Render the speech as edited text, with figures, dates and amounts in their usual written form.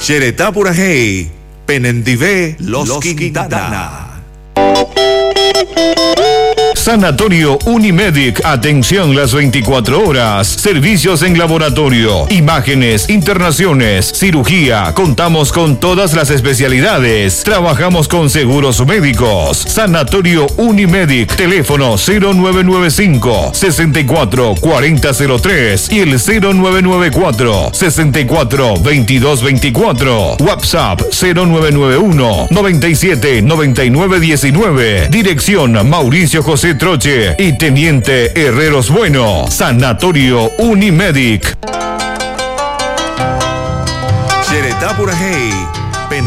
Xeretá Purajey, Penendivé, Los Quintana. Sanatorio Unimedic, atención las 24 horas, servicios en laboratorio, imágenes, internaciones, cirugía, contamos con todas las especialidades, trabajamos con seguros médicos. Sanatorio Unimedic, teléfono 0995-644003 y el 0994-642224, WhatsApp 0991-979919, dirección Mauricio José Troche y Teniente Herreros Bueno. Sanatorio Unimedic. Xeretá Purajey,